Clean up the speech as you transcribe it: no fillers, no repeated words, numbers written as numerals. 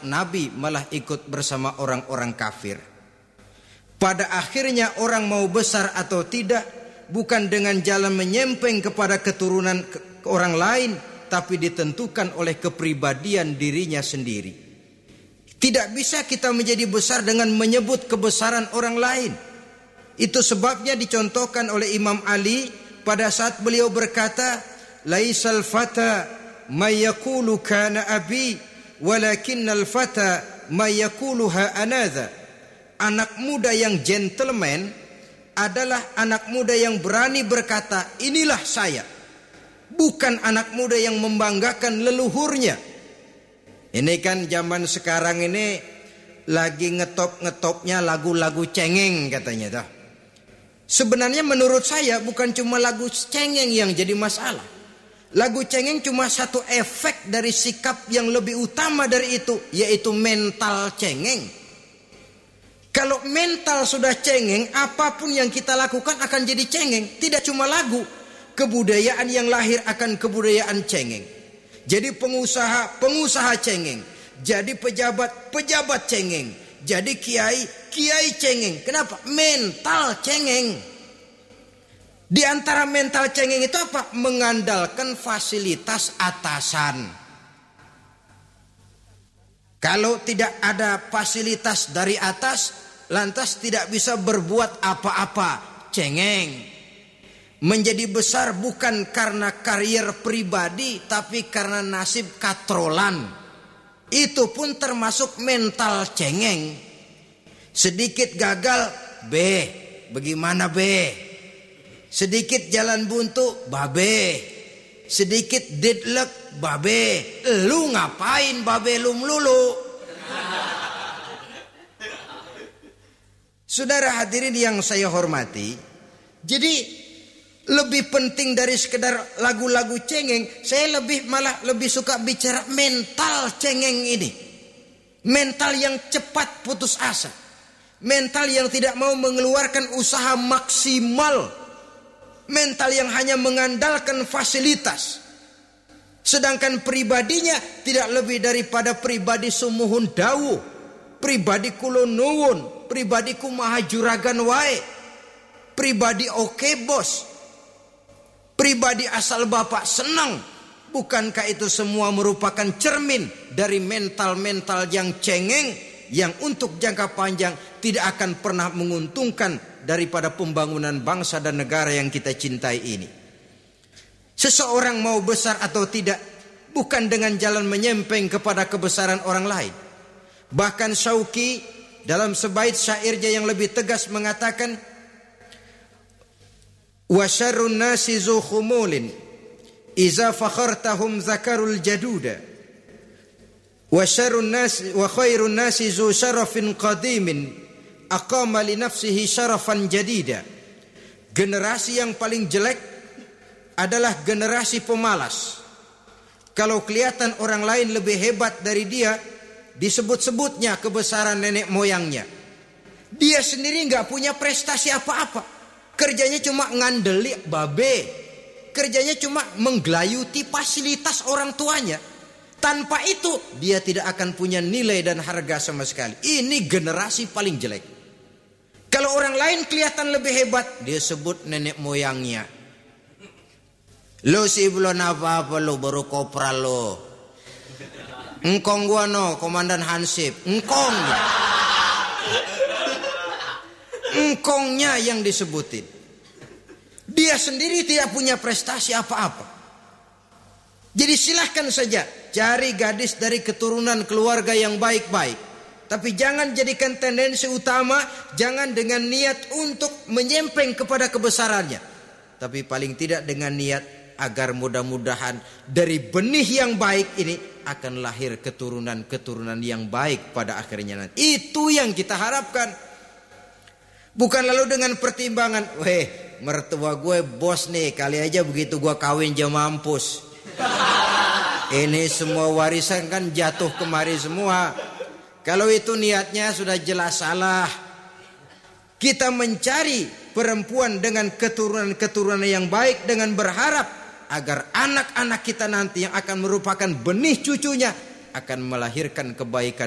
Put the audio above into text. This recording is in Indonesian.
Nabi malah ikut bersama orang-orang kafir. Pada akhirnya orang mau besar atau tidak bukan dengan jalan menyempeng kepada keturunan orang lain, tapi ditentukan oleh kepribadian dirinya sendiri. Tidak bisa kita menjadi besar dengan menyebut kebesaran orang lain. Itu sebabnya dicontohkan oleh Imam Ali pada saat beliau berkata, "Laisal fata may yaqulu kana abi, walakinnal fata may yaquluha anadha." Anak muda yang gentleman adalah anak muda yang berani berkata, "Inilah saya." Bukan anak muda yang membanggakan leluhurnya. Ini kan zaman sekarang ini lagi ngetopnya lagu-lagu cengeng katanya dah. Sebenarnya menurut saya bukan cuma lagu cengeng yang jadi masalah. Lagu cengeng cuma satu efek dari sikap yang lebih utama dari itu, yaitu mental cengeng. Kalau mental sudah cengeng, apapun yang kita lakukan akan jadi cengeng. Tidak cuma lagu, kebudayaan yang lahir akan kebudayaan cengeng. Jadi pengusaha cengeng. Jadi pejabat cengeng. Jadi kiai cengeng. Kenapa? Mental cengeng. Di antara mental cengeng itu apa? Mengandalkan fasilitas atasan. Kalau tidak ada fasilitas dari atas, lantas tidak bisa berbuat apa-apa, cengeng. Menjadi besar bukan karena karier pribadi, tapi karena nasib katrolan. Itu pun termasuk mental cengeng. Sedikit gagal, bagaimana sedikit jalan buntu, sedikit deadlock, lu ngapain lu melulu? Saudara hadirin yang saya hormati, jadi lebih penting dari sekedar lagu-lagu cengeng, saya malah lebih suka bicara mental cengeng ini. Mental yang cepat putus asa. Mental yang tidak mau mengeluarkan usaha maksimal. Mental yang hanya mengandalkan fasilitas. Sedangkan pribadinya tidak lebih daripada pribadi sumuhun dawu, pribadi kulo nuwun, pribadiku maha juragan wae, pribadi oke bos, pribadi asal bapak senang. Bukankah itu semua merupakan cermin dari mental-mental yang cengeng, yang untuk jangka panjang tidak akan pernah menguntungkan daripada pembangunan bangsa dan negara yang kita cintai ini. Seseorang mau besar atau tidak bukan dengan jalan menyempeng kepada kebesaran orang lain. Bahkan Syauqi dalam sebait syairnya yang lebih tegas mengatakan, wa syarrun nasi zu khumulin iza fakhartahum zakarul jaduda wa syarrun nasi wa khairun nasi zu syarafin qadimin aqama li nafsihi syarafan jadida. Generasi yang paling jelek adalah generasi pemalas. Kalau kelihatan orang lain lebih hebat dari dia, disebut-sebutnya kebesaran nenek moyangnya. Dia sendiri nggak punya prestasi apa-apa. Kerjanya cuma ngandeli babe. Kerjanya cuma menggelayuti fasilitas orang tuanya. Tanpa itu dia tidak akan punya nilai dan harga sama sekali. Ini generasi paling jelek. Kalau orang lain kelihatan lebih hebat, dia sebut nenek moyangnya. Lo sih belum apa-apa lo, baru kopral lo. Engkong gua no, komandan Hansip. Engkongnya. Engkongnya yang disebutin. Dia sendiri tidak punya prestasi apa-apa. Jadi silahkan saja cari gadis dari keturunan keluarga yang baik-baik. Tapi jangan jadikan tendensi utama, jangan dengan niat untuk menyempeng kepada kebesarannya. Tapi paling tidak dengan niat agar mudah-mudahan dari benih yang baik ini akan lahir keturunan-keturunan yang baik pada akhirnya nanti. Itu yang kita harapkan. Bukan lalu dengan pertimbangan, mertua gue bos nih, kali aja begitu gue kawin aja mampus. Ini semua warisan kan jatuh kemari semua. Kalau itu niatnya sudah jelas salah. Kita mencari perempuan dengan keturunan-keturunan yang baik dengan berharap agar anak-anak kita nanti yang akan merupakan benih cucunya akan melahirkan kebaikan